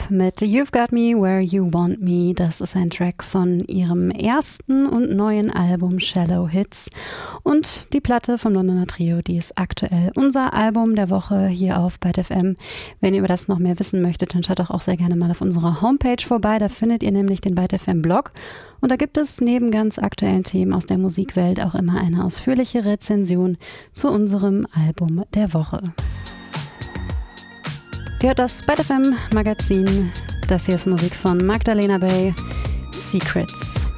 mit You've Got Me Where You Want Me. Das ist ein Track von ihrem ersten und neuen Album Shallow Hits. Und die Platte vom Londoner Trio, die ist aktuell unser Album der Woche hier auf Byte FM. Wenn ihr über das noch mehr wissen möchtet, dann schaut doch auch sehr gerne mal auf unserer Homepage vorbei. Da findet ihr nämlich den Byte FM Blog. Und da gibt es neben ganz aktuellen Themen aus der Musikwelt auch immer eine ausführliche Rezension zu unserem Album der Woche. Ihr hört das Byte FM Magazin. Das hier ist Musik von Magdalena Bay, Secrets.